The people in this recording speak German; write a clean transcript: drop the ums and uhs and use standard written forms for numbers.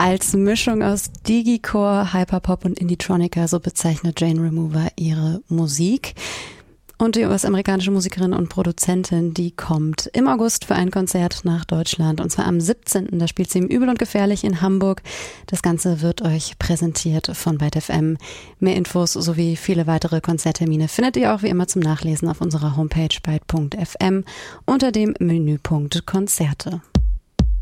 Als Mischung aus Digicore, Hyperpop und Indie-Tronica, so bezeichnet Jane Remover ihre Musik. Und die US-amerikanische Musikerin und Produzentin, die kommt im August für ein Konzert nach Deutschland. Und zwar am 17. Da spielt sie im Übel und Gefährlich in Hamburg. Das Ganze wird euch präsentiert von Byte FM. Mehr Infos sowie viele weitere Konzerttermine findet ihr auch wie immer zum Nachlesen auf unserer Homepage byte.fm unter dem Menüpunkt Konzerte.